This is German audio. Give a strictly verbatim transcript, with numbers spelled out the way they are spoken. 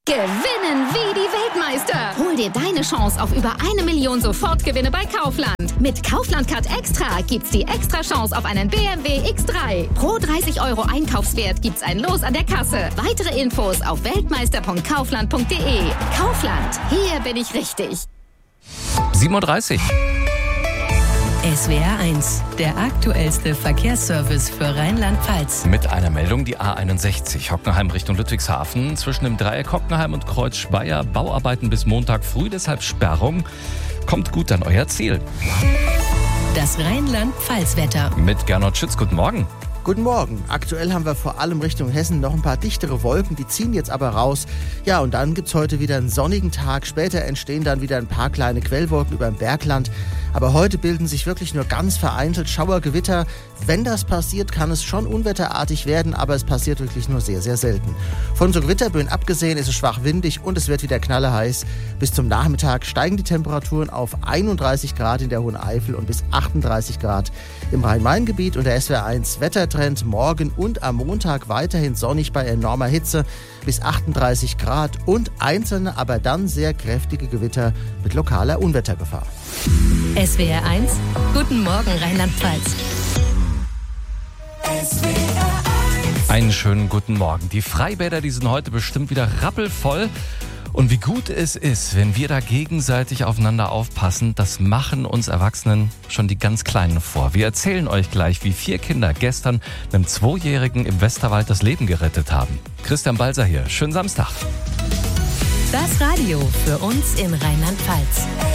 Gewinnen wie die Weltmeister. Hol dir deine Chance auf über eine Million Sofortgewinne bei Kaufland. Mit Kaufland Card Extra gibt's die extra Chance auf einen B M W X drei. Pro dreißig Euro Einkaufswert gibt's ein Los an der Kasse. Weitere Infos auf weltmeister punkt kaufland punkt de. Kaufland, hier bin ich richtig. sieben Uhr dreißig. S W R eins, der aktuellste Verkehrsservice für Rheinland-Pfalz. Mit einer Meldung, die A einundsechzig, Hockenheim Richtung Ludwigshafen. Zwischen dem Dreieck Hockenheim und Kreuz Speyer Bauarbeiten bis Montag früh, deshalb Sperrung. Kommt gut an euer Ziel. Das Rheinland-Pfalz-Wetter. Mit Gernot Schütz, guten Morgen. Guten Morgen. Aktuell haben wir vor allem Richtung Hessen noch ein paar dichtere Wolken, die ziehen jetzt aber raus. Ja, und dann gibt's heute wieder einen sonnigen Tag. Später entstehen dann wieder ein paar kleine Quellwolken über dem Bergland. Aber heute bilden sich wirklich nur ganz vereinzelt Schauergewitter. Wenn das passiert, kann es schon unwetterartig werden, aber es passiert wirklich nur sehr, sehr selten. Von so Gewitterböen abgesehen ist es schwach windig und es wird wieder knalleheiß. Bis zum Nachmittag steigen die Temperaturen auf einunddreißig Grad in der Hohen Eifel und bis achtunddreißig Grad im Rhein-Main-Gebiet. Und der S W R eins Wettertrend morgen und am Montag weiterhin sonnig bei enormer Hitze bis achtunddreißig Grad und einzelne, aber dann sehr kräftige Gewitter mit lokaler Unwettergefahr. S W R eins, guten Morgen Rheinland-Pfalz. Einen schönen guten Morgen. Die Freibäder, die sind heute bestimmt wieder rappelvoll. Und wie gut es ist, wenn wir da gegenseitig aufeinander aufpassen, das machen uns Erwachsenen schon die ganz Kleinen vor. Wir erzählen euch gleich, wie vier Kinder gestern einem Zweijährigen im Westerwald das Leben gerettet haben. Christian Balser hier, schönen Samstag. Das Radio für uns in Rheinland-Pfalz.